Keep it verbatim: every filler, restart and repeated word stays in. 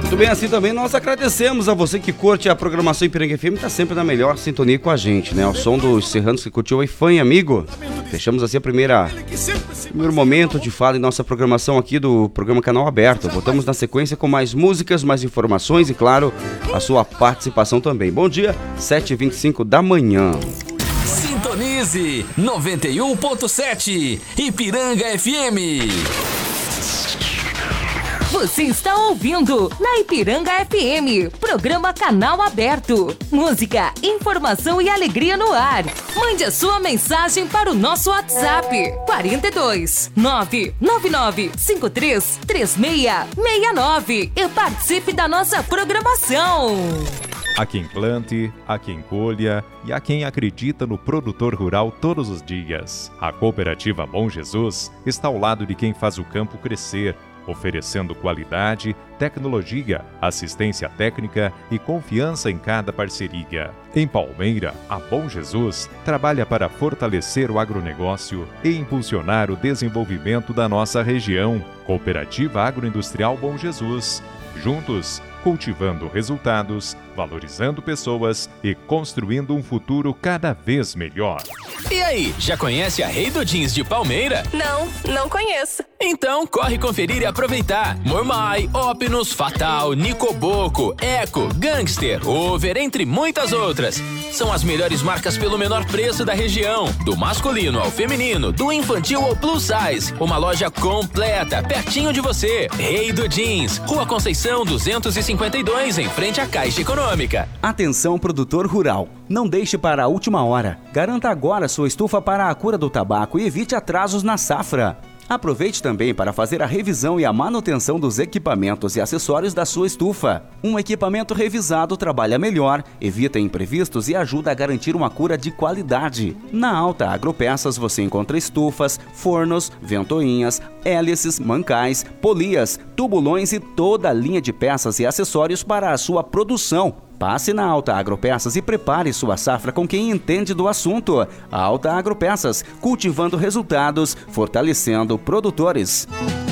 Muito bem, assim também nós agradecemos a você que curte a programação Ipiranga F M, tá sempre na melhor sintonia com a gente, né? O som dos serranos que curtiu aí, fã e amigo. Fechamos assim a primeira primeiro momento de fala em nossa programação aqui do programa Canal Aberto. Voltamos na sequência com mais músicas, mais informações e, claro, a sua participação também. Bom dia, sete e vinte e cinco da manhã. Sintonize noventa e um ponto sete Ipiranga F M. Você está ouvindo na Ipiranga F M, programa Canal Aberto. Música, informação e alegria no ar. Mande a sua mensagem para o nosso WhatsApp quarenta e dois, nove nove nove cinco três três seis seis nove e participe da nossa programação. Há quem plante, há quem colha e há quem acredita no produtor rural todos os dias. A Cooperativa Bom Jesus está ao lado de quem faz o campo crescer, oferecendo qualidade, tecnologia, assistência técnica e confiança em cada parceria. Em Palmeira, a Bom Jesus trabalha para fortalecer o agronegócio e impulsionar o desenvolvimento da nossa região. Cooperativa Agroindustrial Bom Jesus. Juntos, cultivando resultados, valorizando pessoas e construindo um futuro cada vez melhor. E aí, já conhece a Rei do Jeans de Palmeira? Não, não conheço. Então corre conferir e aproveitar. Mormai, Opnus, Fatal, Nicoboco, Eco, Gangster, Over, entre muitas outras. São as melhores marcas pelo menor preço da região. Do masculino ao feminino, do infantil ao plus size. Uma loja completa, pertinho de você. Rei do Jeans, Rua Conceição duzentos e cinquenta e dois, em frente à Caixa Econômica. Atenção, produtor rural. Não deixe para a última hora. Garanta agora sua estufa para a cura do tabaco e evite atrasos na safra. Aproveite também para fazer a revisão e a manutenção dos equipamentos e acessórios da sua estufa. Um equipamento revisado trabalha melhor, evita imprevistos e ajuda a garantir uma cura de qualidade. Na Alta Agropeças você encontra estufas, fornos, ventoinhas, hélices, mancais, polias, tubulões e toda a linha de peças e acessórios para a sua produção. Passe na Alta Agropeças e prepare sua safra com quem entende do assunto. A Alta Agropeças, cultivando resultados, fortalecendo produtores.